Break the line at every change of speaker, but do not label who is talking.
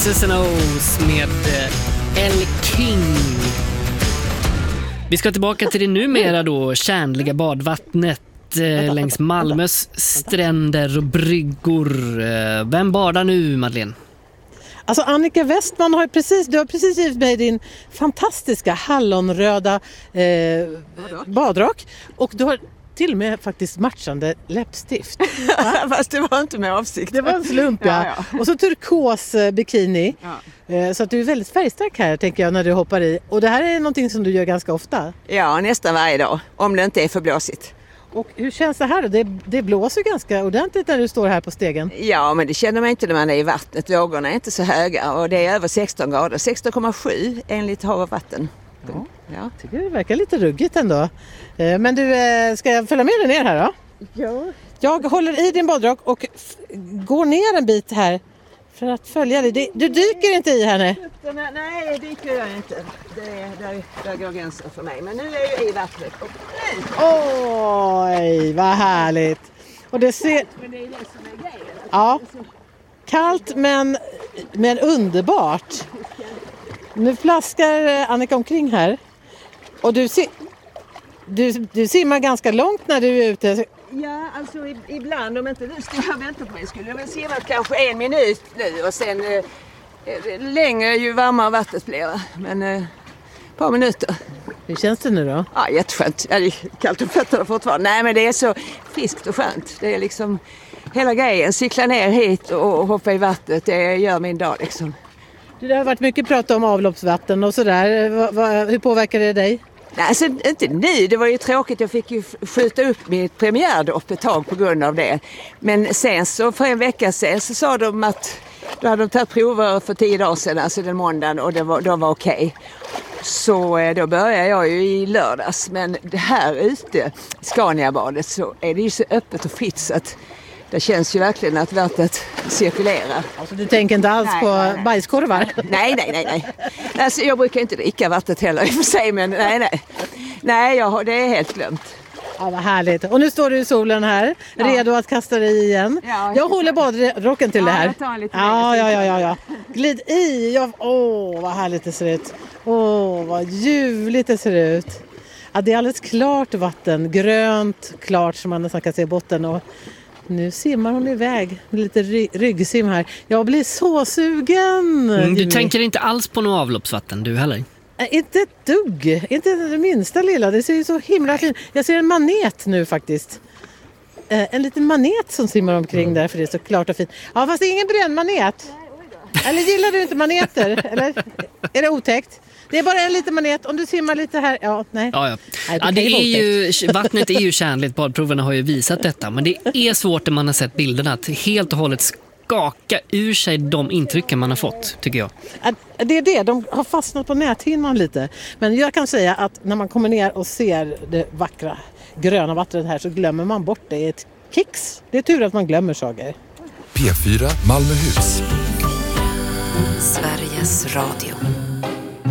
X's and O's med El King. Vi ska tillbaka till det numera då kärnliga badvattnet längs Malmös stränder och bryggor. Vem badar nu, Madeleine?
Alltså Annika Westman du har precis givit mig din fantastiska hallonröda badrock. Och du har till och med faktiskt matchande läppstift.
Fast det var inte med avsikt.
Det var en slump, ja. Och så turkos bikini. Ja. Så att du är väldigt färgstark här, tänker jag, när du hoppar i. Och det här är någonting som du gör ganska ofta.
Ja, nästan varje dag. Om det inte är för blåsigt.
Och hur känns det här då? Det blåser ganska ordentligt när du står här på stegen.
Ja, men det känner man inte när man är i vattnet. Vågorna är inte så höga och det är över 16 grader. 16,7 enligt Hav och vatten.
Ja. Jag tycker det verkar lite ruggigt ändå. Men du, ska jag följa med dig ner här då?
Ja.
Jag håller i din badrock och går ner en bit här för att följa dig. Du dyker inte i här nu?
Nej, det dyker jag inte. Där går gränsen för mig. Men nu är jag i vattnet.
Oj, vad härligt. Och det ser...
Men det är det som är grejen.
Ja, kallt men underbart. Nu flaskar Annika omkring här. Och du simmar ganska långt när du är ute.
Ja, alltså ibland om inte du står och väntar på mig skulle jag väl simma kanske 1 minut nu och sen längre ju varmare vattnet blir. Men ett par minuter.
Hur känns det nu då?
Ja, jätteskönt. Det är kallt om fötterna fortfarande. Nej, men det är så friskt och skönt. Det är liksom hela grejen. Cykla ner hit och hoppa i vattnet. Det gör min dag liksom.
Det har varit mycket prat om avloppsvatten och sådär. Hur påverkar det dig?
Nej, alltså inte nu. Det var ju tråkigt. Jag fick ju skjuta upp mitt premiärdopp ett tag på grund av det. Men sen så för en vecka sedan så sa de att då hade de tagit prover för 10 dagar sedan, alltså den måndagen, och de var okej. Så då började jag ju i lördags. Men det här ute, Scaniabadet, så är det ju så öppet och fritt så att det känns ju verkligen att vattnet cirkulerar.
Alltså du tänker inte alls på bajskorvar?
Nej. Alltså, jag brukar inte dricka vattnet heller i och för sig, men nej. Nej, det är helt glömt.
Ja, vad härligt. Och nu står du i solen här, redo att kasta dig igen. Ja, jag håller badrocken till det här.
Jag tar lite
ja. Glid i. Vad härligt det ser ut. Vad ljuvligt det ser ut. Ja, det är alldeles klart vatten. Grönt, klart som man nästan kan se botten. Och nu simmar hon iväg. Lite ryggsim här. Jag blir så sugen.
Du tänker inte alls på något avloppsvatten, du heller?
Inte ett dugg. Inte det minsta lilla. Det ser ju så himla fint. Jag ser en manet nu faktiskt. En liten manet som simmar omkring där, för det är så klart och fint. Ja, fast det är ingen brännmanet. Eller gillar du inte maneter? Eller är det otäckt? Det är bara en liten manet. Om du simmar lite här... Ja, nej.
Ja, det är ju, vattnet är ju kärnligt. Badproverna har ju visat detta. Men det är svårt när man har sett bilderna att helt och hållet skaka ur sig de intrycken man har fått, tycker jag.
Det är det. De har fastnat på näthinnan lite. Men jag kan säga att när man kommer ner och ser det vackra gröna vattnet här så glömmer man bort det. Det är ett kicks. Det är tur att man glömmer saker.
P4 Malmöhus.
Sveriges Radio.